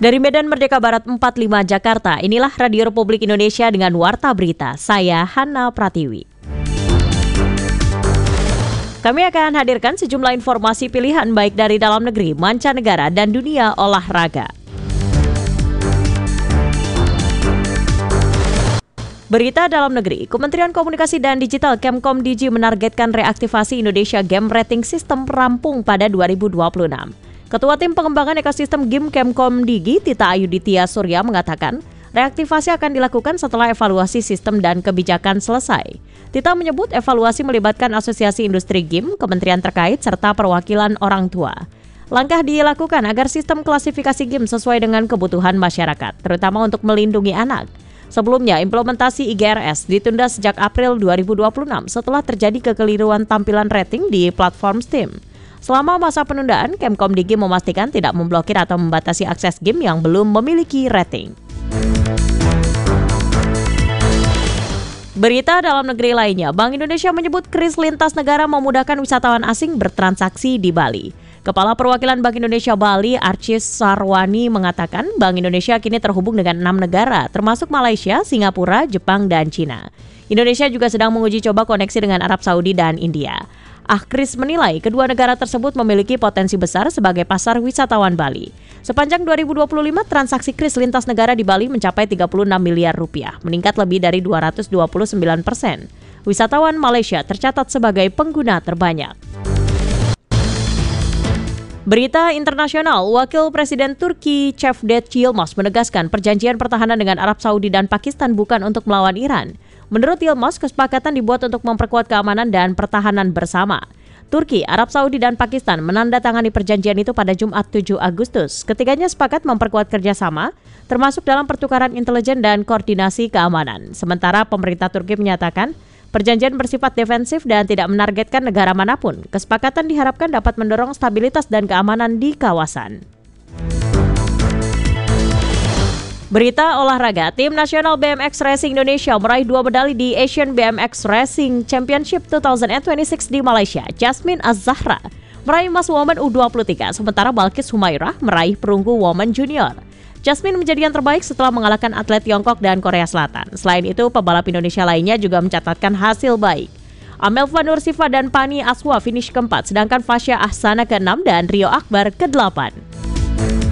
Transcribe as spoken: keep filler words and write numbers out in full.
Dari Medan Merdeka Barat empat puluh lima Jakarta, inilah Radio Republik Indonesia dengan Warta Berita. Saya Hana Pratiwi. Kami akan hadirkan sejumlah informasi pilihan baik dari dalam negeri, mancanegara, dan dunia olahraga. Berita dalam negeri, Kementerian Komunikasi dan Digital Kemkomdigi menargetkan reaktivasi Indonesia Game Rating System rampung pada dua ribu dua puluh enam. Ketua Tim Pengembangan Ekosistem Game Kemkomdigi, Tita Ayuditya Surya mengatakan, reaktivasi akan dilakukan setelah evaluasi sistem dan kebijakan selesai. Tita menyebut evaluasi melibatkan Asosiasi Industri Game, kementerian terkait, serta perwakilan orang tua. Langkah dilakukan agar sistem klasifikasi game sesuai dengan kebutuhan masyarakat, terutama untuk melindungi anak. Sebelumnya, implementasi I G R S ditunda sejak April dua ribu dua puluh enam setelah terjadi kekeliruan tampilan rating di platform Steam. Selama masa penundaan, Kemkomdigi memastikan tidak memblokir atau membatasi akses game yang belum memiliki rating. Berita dalam negeri lainnya, Bank Indonesia menyebut kris lintas negara memudahkan wisatawan asing bertransaksi di Bali. Kepala Perwakilan Bank Indonesia Bali, Archis Sarwani, mengatakan Bank Indonesia kini terhubung dengan enam negara, termasuk Malaysia, Singapura, Jepang, dan Cina. Indonesia juga sedang menguji coba koneksi dengan Arab Saudi dan India. Ahkris menilai kedua negara tersebut memiliki potensi besar sebagai pasar wisatawan Bali. Sepanjang dua ribu dua puluh lima, transaksi kris lintas negara di Bali mencapai tiga puluh enam miliar rupiah, meningkat lebih dari dua ratus dua puluh sembilan persen. Wisatawan Malaysia tercatat sebagai pengguna terbanyak. Berita internasional, Wakil Presiden Turki Cevdet Yilmaz menegaskan perjanjian pertahanan dengan Arab Saudi dan Pakistan bukan untuk melawan Iran. Menurut Yilmaz, kesepakatan dibuat untuk memperkuat keamanan dan pertahanan bersama. Turki, Arab Saudi, dan Pakistan menandatangani perjanjian itu pada Jumat tujuh Agustus. Ketiganya sepakat memperkuat kerjasama, termasuk dalam pertukaran intelijen dan koordinasi keamanan. Sementara pemerintah Turki menyatakan, perjanjian bersifat defensif dan tidak menargetkan negara manapun. Kesepakatan diharapkan dapat mendorong stabilitas dan keamanan di kawasan. Berita olahraga, Tim Nasional B M X Racing Indonesia meraih dua medali di Asian B M X Racing Championship dua ribu dua puluh enam di Malaysia. Jasmine Az-Zahra meraih emas Women U dua puluh tiga, sementara Balkis Humairah meraih perunggu Women Junior. Jasmine menjadi yang terbaik setelah mengalahkan atlet Tiongkok dan Korea Selatan. Selain itu, pebalap Indonesia lainnya juga mencatatkan hasil baik. Amelva Nursifa dan Pani Aswa finish keempat, sedangkan Fasya Ahsana keenam dan Rio Akbar kedelapan.